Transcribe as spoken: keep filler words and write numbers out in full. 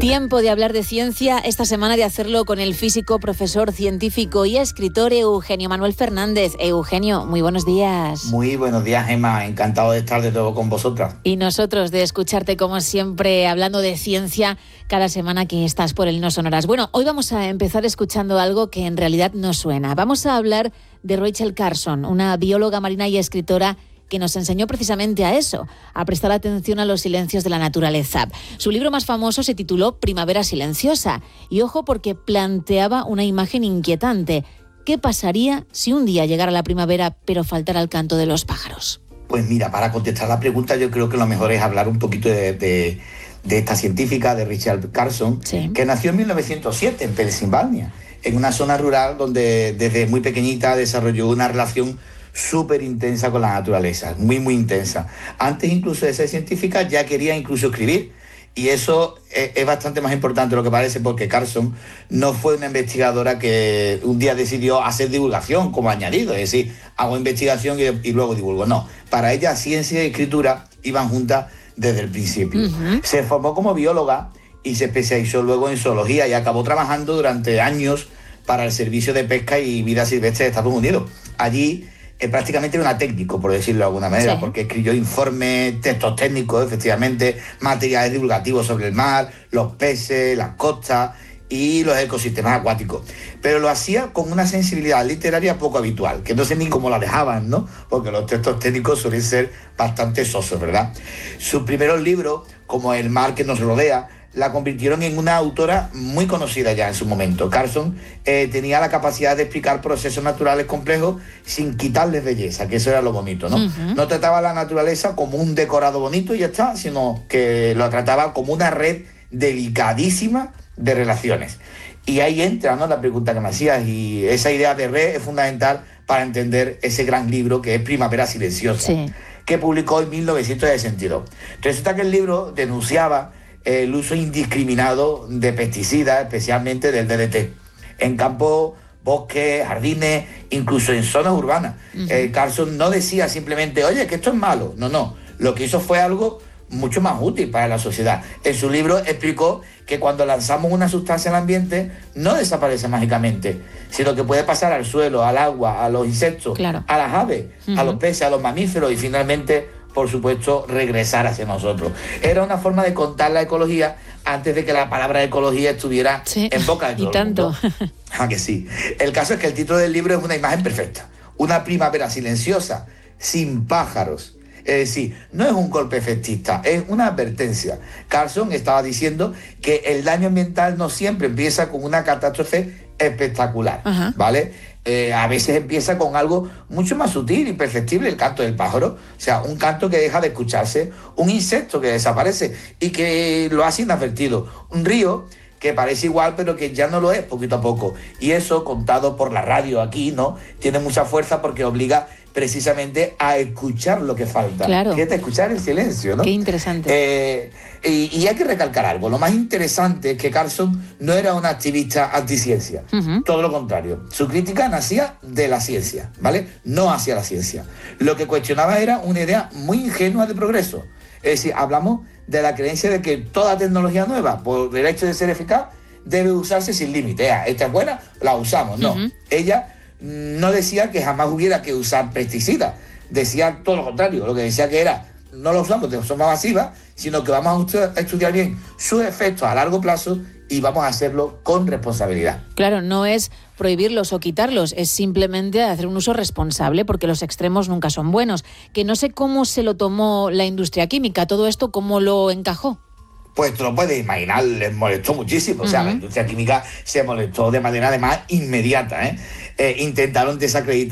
Tiempo de hablar de ciencia, esta semana de hacerlo con el físico, profesor, científico y escritor Eugenio Manuel Fernández. Eugenio, muy buenos días. Muy buenos días, Gemma. Encantado de estar de nuevo con vosotras. Y nosotros de escucharte, como siempre, hablando de ciencia cada semana que estás por el No Sonoras. Bueno, hoy vamos a empezar escuchando algo que en realidad no suena. Vamos a hablar de Rachel Carson, una bióloga marina y escritora que nos enseñó precisamente a eso, a prestar atención a los silencios de la naturaleza. Su libro más famoso se tituló Primavera silenciosa, y ojo porque planteaba una imagen inquietante. ¿Qué pasaría si un día llegara la primavera pero faltara el canto de los pájaros? Pues mira, para contestar la pregunta yo creo que lo mejor es hablar un poquito de, de, de esta científica, de Rachel Carson, sí. que nació en mil novecientos siete en Pensilvania, en una zona rural donde desde muy pequeñita desarrolló una relación súper intensa con la naturaleza, muy, muy intensa. Antes incluso de ser científica ya quería incluso escribir, y eso es, es bastante más importante de lo que parece, porque Carson no fue una investigadora que un día decidió hacer divulgación como añadido, es decir, hago investigación y, y luego divulgo. No, para ella ciencia y escritura iban juntas desde el principio. Uh-huh. Se formó como bióloga y se especializó luego en zoología y acabó trabajando durante años para el Servicio de Pesca y Vida Silvestre de Estados Unidos. Allí Eh, prácticamente era una técnico, por decirlo de alguna manera, sí. porque escribió informes, textos técnicos, efectivamente, materiales divulgativos sobre el mar, los peces, las costas y los ecosistemas acuáticos. Pero lo hacía con una sensibilidad literaria poco habitual, que no sé ni cómo la dejaban, ¿no? Porque los textos técnicos suelen ser bastante sosos, ¿verdad? Sus primeros libros, como El mar que nos rodea, la convirtieron en una autora muy conocida ya en su momento. Carson eh, tenía la capacidad de explicar procesos naturales complejos sin quitarles belleza, que eso era lo bonito, ¿no? Uh-huh. No trataba a la naturaleza como un decorado bonito y ya está, sino que lo trataba como una red delicadísima de relaciones. Y ahí entra, ¿no?, la pregunta que me hacías, y esa idea de red es fundamental para entender ese gran libro que es Primavera silenciosa, sí. que publicó en mil novecientos sesenta y dos. Resulta que el libro denunciaba el uso indiscriminado de pesticidas, especialmente del D D T, en campos, bosques, jardines, incluso en zonas urbanas. Uh-huh. Eh, Carson no decía simplemente, oye, que esto es malo. No, no. Lo que hizo fue algo mucho más útil para la sociedad. En su libro explicó que cuando lanzamos una sustancia al ambiente no desaparece mágicamente, sino que puede pasar al suelo, al agua, a los insectos, claro. a las aves, uh-huh. a los peces, a los mamíferos y finalmente, por supuesto, regresar hacia nosotros. Era una forma de contar la ecología antes de que la palabra ecología estuviera sí. en boca de todo y tanto. el mundo. Ah, que sí. El caso es que el título del libro es una imagen perfecta. Una primavera silenciosa, sin pájaros. Es decir, no es un golpe efectista, es una advertencia. Carson estaba diciendo que el daño ambiental no siempre empieza con una catástrofe espectacular, uh-huh. ¿vale? Eh, a veces empieza con algo mucho más sutil y perceptible, el canto del pájaro, o sea, un canto que deja de escucharse, un insecto que desaparece y que lo hace inadvertido, un río que parece igual pero que ya no lo es poquito a poco, y eso, contado por la radio aquí, ¿no?, tiene mucha fuerza porque obliga precisamente a escuchar lo que falta. Claro. Fíjate, escuchar el silencio, ¿no? Qué interesante. Eh, y, y hay que recalcar algo. Lo más interesante es que Carson no era una activista anticiencia. Uh-huh. Todo lo contrario. Su crítica nacía de la ciencia, ¿vale? No hacia la ciencia. Lo que cuestionaba era una idea muy ingenua de progreso. Es decir, hablamos de la creencia de que toda tecnología nueva, por el hecho de ser eficaz, debe usarse sin límite. Ah, esta es buena, la usamos. No. Uh-huh. Ella no decía que jamás hubiera que usar pesticidas, decía todo lo contrario. Lo que decía que era, no lo usamos de forma masiva, sino que vamos a estudiar bien sus efectos a largo plazo y vamos a hacerlo con responsabilidad. Claro, no es prohibirlos o quitarlos, es simplemente hacer un uso responsable, porque los extremos nunca son buenos. Que no sé cómo se lo tomó la industria química, todo esto, ¿cómo lo encajó? Pues tú lo puedes imaginar, les molestó muchísimo. Uh-huh. O sea, la industria química se molestó de manera además inmediata, ¿eh? Eh, intentaron desacreditar